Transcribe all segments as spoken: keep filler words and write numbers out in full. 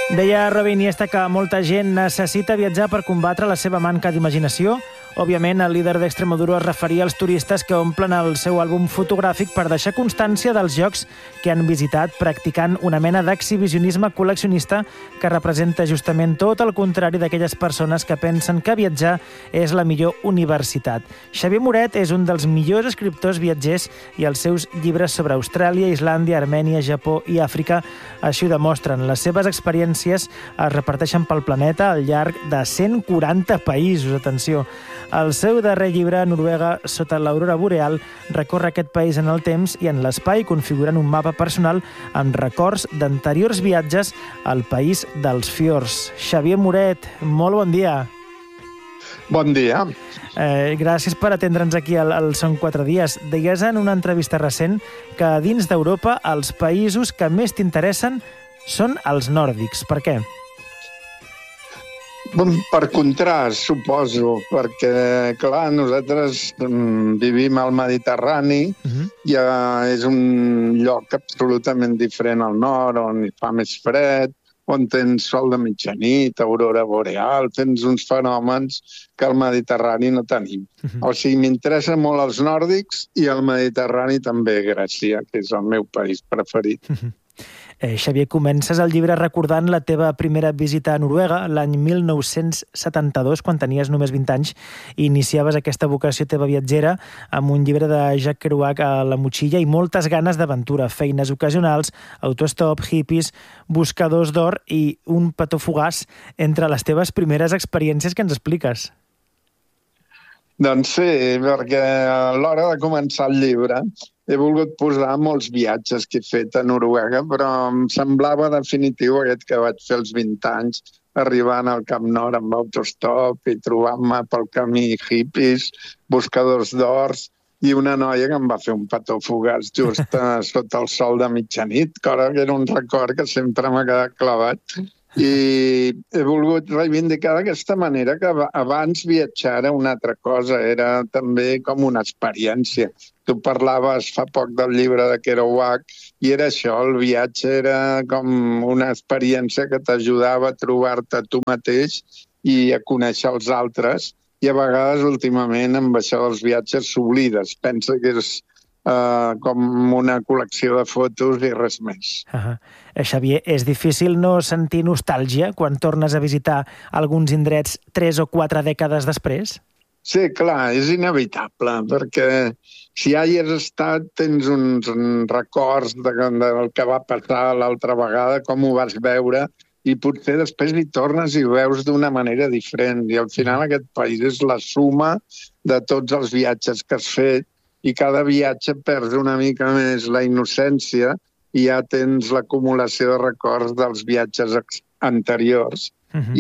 Deia Robin Iniesta que molta gent necessita viatjar per combatre la seva manca d'imaginació. Òbviament, el líder d'Extremoduro es referia als turistes que omplen el seu àlbum fotogràfic per deixar constància dels llocs que han visitat, practicant una mena d'exhibicionisme col·leccionista que representa justament tot el contrari d'aquelles persones que pensen que viatjar és la millor universitat. Xavier Moret és un dels millors escriptors viatgers i els seus llibres sobre Austràlia, Islàndia, Armènia, Japó i Àfrica així ho demostren. Les seves experiències es reparteixen pel planeta al llarg de cent quaranta països. Atenció! El seu darrer llibre, Noruega sota l'aurora boreal, recorre aquest país en el temps i en l'espai, configurant un mapa personal amb records d'anteriors viatges al país dels fiords. Xavier Moret, molt bon dia. Bon dia. Eh, gràcies per atendre'ns aquí al, al Són quatre dies. Deies en una entrevista recent que dins d'Europa els països que més t'interessen són els nòrdics. Per què? Per contrast, suposo, perquè, clar, nosaltres vivim al Mediterrani uh-huh. i és un lloc absolutament diferent al nord, on hi fa més fred, on tens sol de mitjanit, aurora boreal, tens uns fenòmens que al Mediterrani no tenim. Uh-huh. O sigui, m'interessen molt els nòrdics i el Mediterrani també, Grècia, que és el meu país preferit. Uh-huh. Eh, Xavier, comences el llibre recordant la teva primera visita a Noruega l'any mil nou-cents setanta-dos, quan tenies només vint anys, i iniciaves aquesta vocació teva viatgera amb un llibre de Jack Kerouac a la motxilla i moltes ganes d'aventura, feines ocasionals, autostop, hippies, buscadors d'or i un petó fugaç entre les teves primeres experiències que ens expliques. Doncs sí, perquè a l'hora de començar el llibre he volgut posar molts viatges que he fet a Noruega, però em semblava definitiu aquest que vaig fer als vint anys, arribant al Camp Nord amb autostop i trobant-me pel camí hippies, buscadors d'ors i una noia que em va fer un petó fugaç just sota el sol de mitjanit, que era un record que sempre m'ha quedat clavat. I he volgut reivindicar d'aquesta manera que abans viatjar era una altra cosa, era també com una experiència. Tu parlaves fa poc del llibre de Kerouac i era això, el viatge era com una experiència que t'ajudava a trobar-te tu mateix i a conèixer els altres, i a vegades últimament amb això dels viatges s'oblides, pensa que és Uh, com una col·lecció de fotos i res més. Uh-huh. Eh, Xavier, és difícil no sentir nostàlgia quan tornes a visitar alguns indrets tres o quatre dècades després? Sí, clar, és inevitable, perquè si ja hi has estat tens uns, uns records de, del que va passar l'altra vegada, com ho vas veure, i potser després hi tornes i ho veus d'una manera diferent. I al final aquest país és la suma de tots els viatges que has fet, i cada viatge perds una mica més la innocència i ja tens l'acumulació de records dels viatges anteriors. Uh-huh.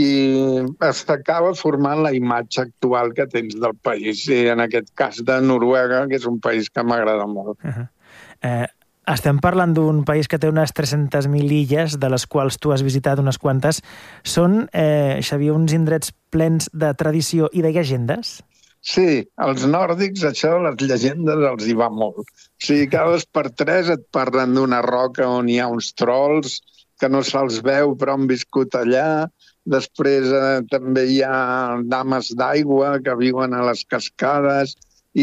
I s'acaba formant la imatge actual que tens del país, i en aquest cas de Noruega, que és un país que m'agrada molt. Uh-huh. Eh, estem parlant d'un país que té unes tres-centes mil illes, de les quals tu has visitat unes quantes. Són, eh, Xavier, uns indrets plens de tradició i de llegendes? Sí, als nòrdics això de les llegendes els hi va molt. O sigui, cada dos per tres et parlen d'una roca on hi ha uns trolls que no se'ls veu però han viscut allà. Després eh, també hi ha dames d'aigua que viuen a les cascades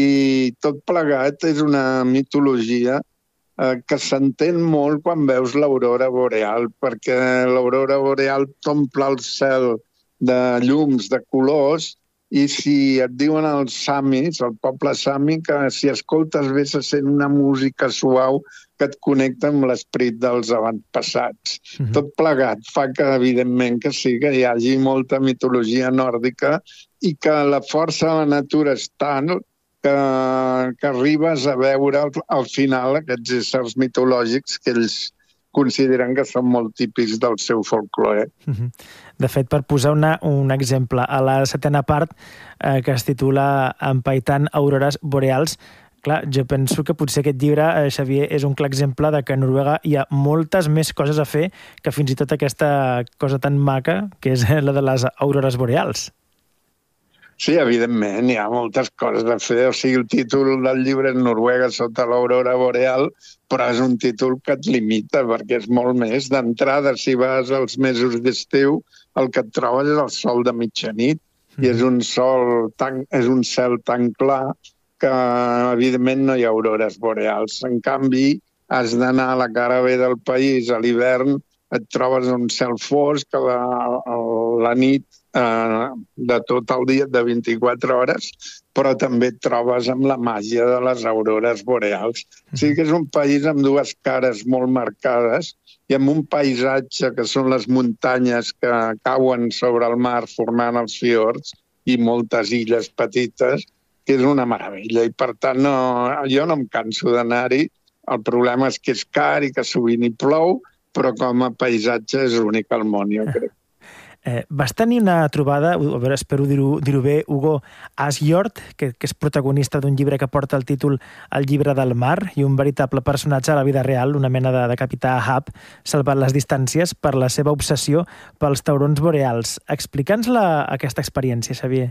i tot plegat és una mitologia eh, que s'entén molt quan veus l'aurora boreal, perquè l'aurora boreal t'omple el cel de llums, de colors. I si et diuen els samis, el poble sami, que si escoltes bé se sent una música suau que et connecta amb l'esperit dels avantpassats. Uh-huh. Tot plegat fa que, evidentment, que sí, que hi hagi molta mitologia nòrdica i que la força de la natura és tant que, que arribes a veure al, al final aquests éssers mitològics que ells consideren que són molt típics del seu folklore. Uh-huh. De fet, per posar una, un exemple, a la setena part, eh, que es titula Empaitant aurores boreals, clar, jo penso que potser aquest llibre, eh, Xavier, és un clar exemple de que a Noruega hi ha moltes més coses a fer que fins i tot aquesta cosa tan maca que és la de les aurores boreals. Sí, evidentment, hi ha moltes coses a fer. O sigui, el títol del llibre és Noruega sota l'aurora boreal, però és un títol que et limita, perquè és molt més. D'entrada, si vas als mesos d'estiu, el que et trobes és el sol de mitjanit, mm. i és un sol tan, és un cel tan clar que, evidentment, no hi ha aurores boreals. En canvi, has d'anar a la cara B del país a l'hivern, et trobes un cel fosc, a la, a la nit eh, de tot el dia, de vint-i-quatre hores, però també et trobes amb la màgia de les aurores boreals. O sigui que és un país amb dues cares molt marcades i amb un paisatge que són les muntanyes que cauen sobre el mar formant els fiords i moltes illes petites, que és una meravella. I, per tant, no, jo no em canso d'anar-hi. El problema és que és car i que sovint hi plou, però com a paisatge és únic al món, jo crec. Eh, vas tenir una trobada, a veure, espero dir-ho dir-ho bé, Hugo Asjord, que, que és protagonista d'un llibre que porta el títol El llibre del mar, i un veritable personatge a la vida real, una mena de, de capità Ahab, salvat les distàncies per la seva obsessió pels taurons boreals. Explica'ns la, aquesta experiència, Xavier.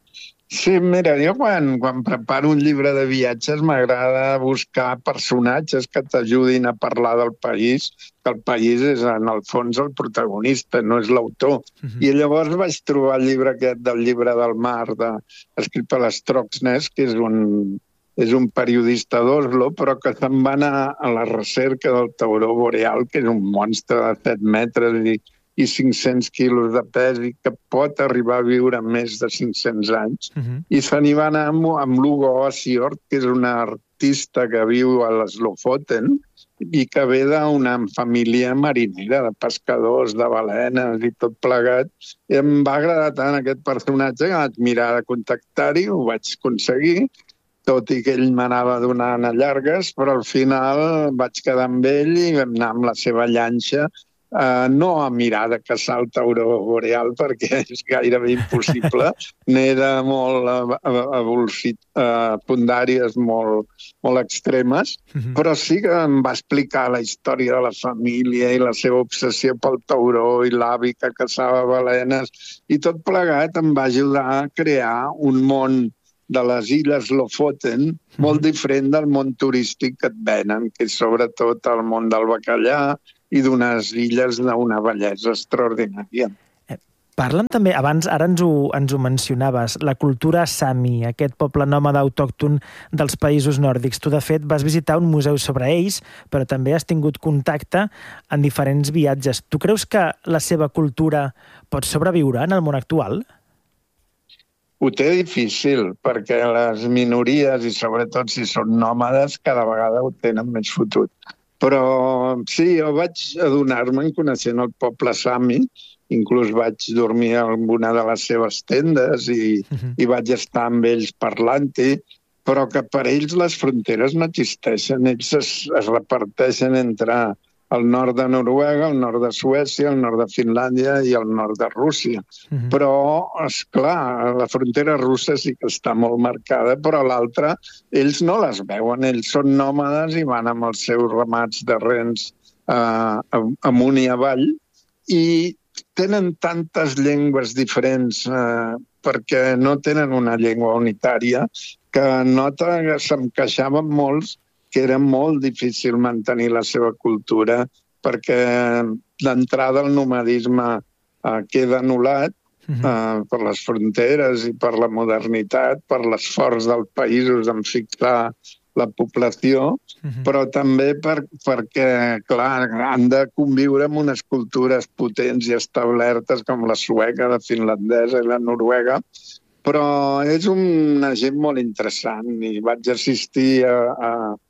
Sí, mira, jo quan, quan preparo un llibre de viatges m'agrada buscar personatges que t'ajudin a parlar del país, que el país és, en el fons, el protagonista, no és l'autor. Uh-huh. I llavors vaig trobar el llibre aquest del llibre del mar, de, escrit per l'Stroksnes, que és un, és un periodista d'Oslo, però que se'n va anar a la recerca del tauró boreal, que és un monstre de set metres i i cinc-cents quilos de pes i que pot arribar a viure més de cinc-cents anys. Uh-huh. I se n'hi va anar amb, amb l'Hugo Asjord, que és una artista que viu a les Lofoten i que ve d'una família marinera, de pescadors, de balenes i tot plegat. I em va agradar tant aquest personatge que vaig mirar de contactar-hi, ho vaig aconseguir, tot i que ell m'anava donant a llargues, però al final vaig quedar amb ell i vam anar amb la seva llanxa. Uh, no a mirar de caçar el tauró boreal, perquè és gairebé impossible. N'era molt evolucionat, uh, pondàries molt, molt extremes, uh-huh. però sí que em va explicar la història de la família i la seva obsessió pel tauró i l'avi que caçava balenes, i tot plegat em va ajudar a crear un món de les illes Lofoten molt diferent del món turístic que et venen, que és sobretot el món del bacallà i d'unes illes d'una bellesa extraordinària. Eh, Parla'm també, abans, ara ens ho, ens ho mencionaves, la cultura Sami, aquest poble nòmada autòcton dels països nòrdics. Tu, de fet, vas visitar un museu sobre ells, però també has tingut contacte en diferents viatges. Tu creus que la seva cultura pot sobreviure en el món actual? Ho té difícil, perquè les minories, i sobretot si són nòmades, cada vegada ho tenen més fotut. Però sí, jo vaig adonar-me en coneixent el poble Sami, inclús vaig dormir en una de les seves tendes i, uh-huh. i vaig estar amb ells parlant-hi, però que per ells les fronteres no existeixen. Ells es, es reparteixen entre el nord de Noruega, el nord de Suècia, el nord de Finlàndia i el nord de Rússia. Uh-huh. Però, esclar, la frontera russa sí que està molt marcada, però l'altra, ells no les veuen. Ells són nòmades i van amb els seus ramats de rens eh, amunt i avall, i tenen tantes llengües diferents eh, perquè no tenen una llengua unitària, que nota que se'm queixaven molts que era molt difícil mantenir la seva cultura, perquè d'entrada el nomadisme eh, queda anul·lat uh-huh. eh, per les fronteres i per la modernitat, per l'esforç dels països en fixar la població, uh-huh. però també per, perquè, clar, han de conviure amb unes cultures potents i establertes com la sueca, la finlandesa i la noruega, però és una gent molt interessant i vaig assistir a, a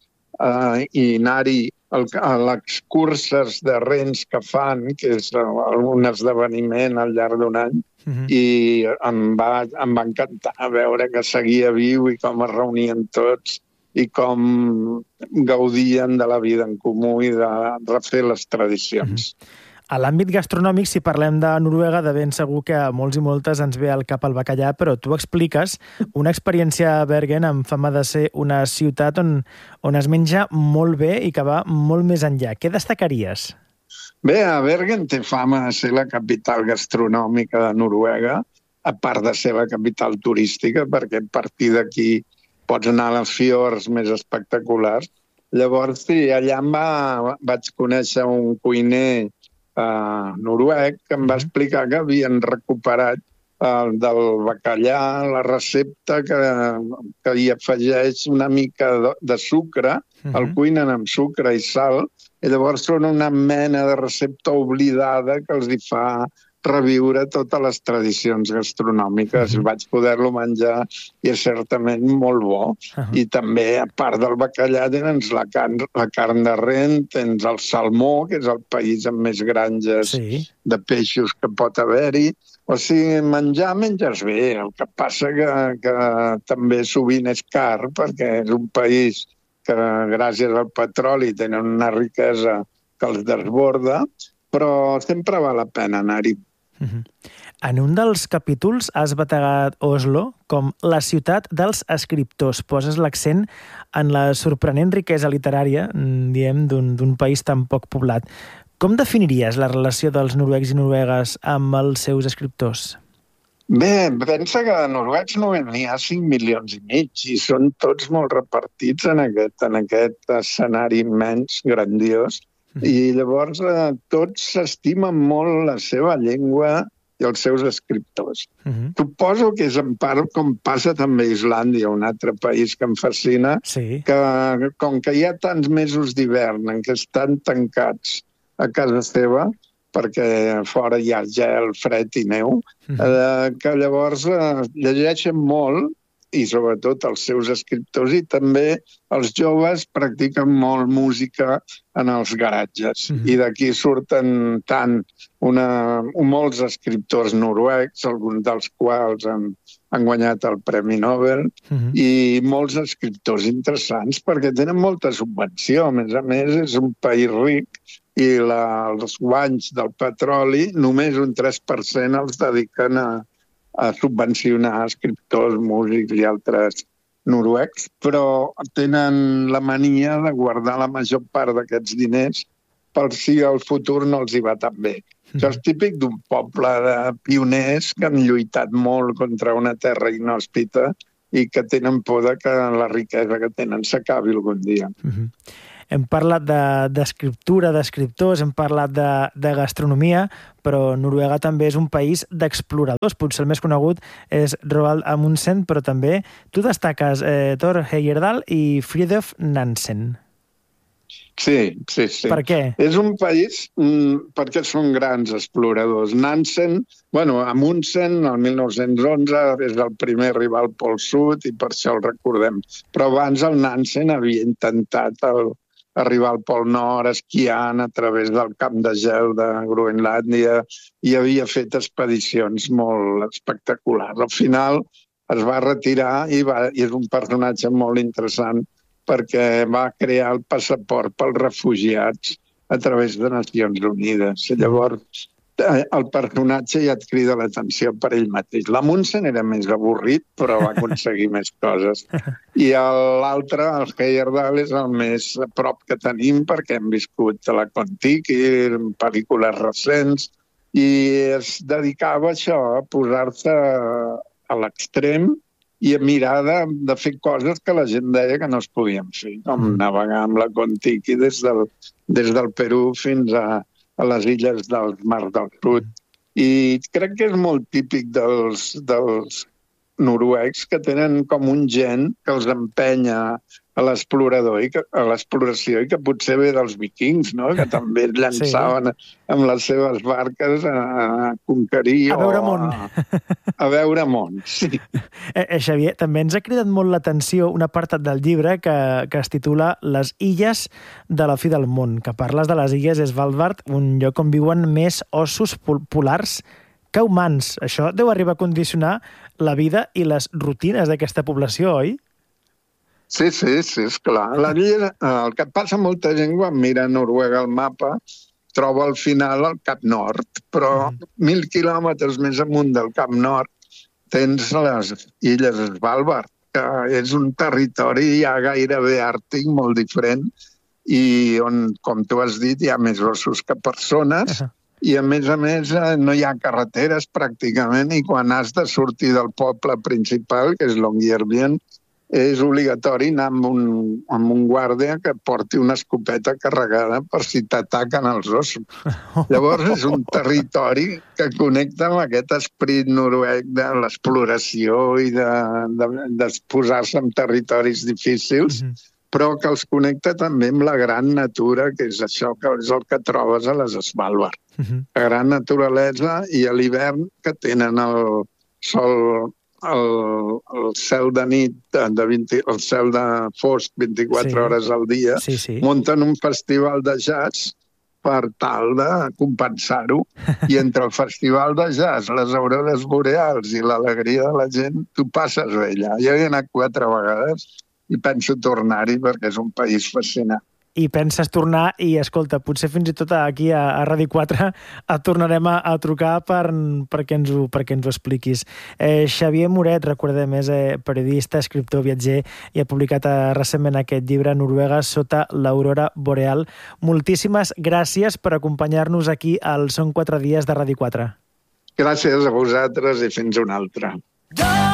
Uh, i anar-hi a les curses de rens que fan, que és un esdeveniment al llarg d'un any, uh-huh. i em va, em va encantar veure que seguia viu i com es reunien tots i com gaudien de la vida en comú i de refer les tradicions. Uh-huh. A l'àmbit gastronòmic, si parlem de Noruega, de ben segur que a molts i moltes ens ve al cap el bacallà, però tu expliques una experiència a Bergen amb fama de ser una ciutat on, on es menja molt bé i que va molt més enllà. Què destacaries? Bé, a Bergen té fama de ser la capital gastronòmica de Noruega a part de ser la capital turística, perquè a partir d'aquí pots anar a les fiords més espectaculars. Llavors, sí, allà em va, vaig conèixer un cuiner uh, noruec que em va explicar que havien recuperat uh, del bacallà la recepta que, que hi afegeix una mica de, de sucre, uh-huh. el cuinen amb sucre i sal, i llavors són una mena de recepta oblidada que els hi fa reviure totes les tradicions gastronòmiques. Uh-huh. Vaig poder-lo menjar i és certament molt bo. Uh-huh. I també, a part del bacallà, tens la carn, la carn de ren, tens el salmó, que és el país amb més granges sí. de peixos que pot haver-hi. O sigui, menjar menges bé. El que passa que, que també sovint és car, perquè és un país que gràcies al petroli tenen una riquesa que els desborda, però sempre val la pena anar-hi. Uh-huh. En un dels capítols has bategat Oslo com la ciutat dels escriptors. Poses l'accent en la sorprenent riquesa literària, diem, d'un, d'un país tan poc poblat. Com definiries la relació dels noruecs i noruegues amb els seus escriptors? Bé, pensa que de noruecs només n'hi ha cinc milions i mig i són tots molt repartits en aquest, en aquest escenari immens, grandiós. I llavors eh, tots s'estimen molt la seva llengua i els seus escriptors. Uh-huh. Suposo que és en part com passa també a Islàndia, un altre país que em fascina, sí. que com que hi ha tants mesos d'hivern en què estan tancats a casa seva, perquè fora hi ha gel, fred i neu, uh-huh. eh, que llavors eh, llegeixen molt i sobretot els seus escriptors, i també els joves practiquen molt música en els garatges. Mm-hmm. I d'aquí surten tant una, molts escriptors noruecs, alguns dels quals han, han guanyat el Premi Nobel, mm-hmm. i molts escriptors interessants, perquè tenen molta subvenció. A més a més, és un país ric i la, els guanys del petroli, només un tres per cent els dediquen a a subvencionar escriptors, músics i altres noruecs, però tenen la mania de guardar la major part d'aquests diners per si al futur no els hi va tan bé. Mm. Això és típic d'un poble de pioners que han lluitat molt contra una terra inhòspita i que tenen por de que la riquesa que tenen s'acabi algun dia. Mm-hmm. Hem parlat de, d'escriptura, d'escriptors, hem parlat de, de gastronomia, però Noruega també és un país d'exploradors. Potser el més conegut és Roald Amundsen, però també tu destaques eh, Thor Heyerdahl i Fridtjof Nansen. Sí, sí, sí. Per què? És un país mm, perquè són grans exploradors. Nansen, bueno, Amundsen, el mil nou-cents onze, és el primer a arribar al Pol Sud i per això el recordem. Però abans el Nansen havia intentat el, arribar al Pol Nord esquiant a través del camp de gel de Groenlàndia i havia fet expedicions molt espectaculars. Al final es va retirar i, va, i és un personatge molt interessant perquè va crear el passaport pels refugiats a través de Nacions Unides. Llavors, el personatge ja et crida l'atenció per ell mateix. L'Amundsen era més avorrit, però va aconseguir més coses. I l'altre, el Heyerdahl, és el més a prop que tenim perquè hem viscut a la Kon-Tiki, pel·lícules recents, i es dedicava a això, a posar-se a l'extrem i a mirar de, de fer coses que la gent deia que no es podien fer, com navegar amb la Kon-Tiki des del, des del Perú fins a a les illes del Mar del Sud. I crec que és molt típic dels, dels noruecs que tenen com un gen que els empenya a l'explorador i que, a l'exploració i que potser ve dels vikings, no? Que també es llançaven sí. amb les seves barques a, a conquerir a veure món. A, a veure món, sí. Eh, eh, Xavier, també ens ha cridat molt l'atenció un apartat del llibre que, que es titula Les illes de la fi del món, que parles de les illes Svalbard, un lloc on viuen més ossos polars que humans. Això deu arribar a condicionar la vida i les rutines d'aquesta població, oi? Sí, sí, sí, esclar. La guia, el que passa molta gent quan mira Noruega al mapa troba al final el Cap Nord, però mm. mil quilòmetres més amunt del Cap Nord tens les illes Svalbard, que és un territori ja gairebé àrtic, molt diferent, i on, com tu has dit, hi ha més ossos que persones, uh-huh. i a més a més no hi ha carreteres pràcticament, i quan has de sortir del poble principal, que és Longyearbyen, és obligatori anar amb un, amb un guàrdia que porti una escopeta carregada per si t'ataquen els ossos. Llavors és un territori que connecta amb aquest esperit noruec de l'exploració i de, de, de posar-se en territoris difícils, mm-hmm. però que els connecta també amb la gran natura, que és això que és el que trobes a les Svalbard. Mm-hmm. La gran naturalesa i a l'hivern que tenen el sol... El, el cel de nit, de vint, el cel de fosc vint-i-quatre sí. hores al dia, sí, sí. munten un festival de jazz per tal de compensar-ho. I entre el festival de jazz, les aurores boreals i l'alegria de la gent, tu passes bé allà. Jo he anat quatre vegades i penso tornar-hi perquè és un país fascinant. I penses tornar i, escolta, potser fins i tot aquí a, a Ràdio quatre et tornarem a, a trucar per, perquè, ens ho, perquè ens ho expliquis. Eh, Xavier Moret, recordem, és eh, periodista, escriptor, viatger i ha publicat eh, recentment aquest llibre Noruega sota l'aurora boreal. Moltíssimes gràcies per acompanyar-nos aquí al Són quatre dies de Ràdio quatre. Gràcies a vosaltres i fins una altra.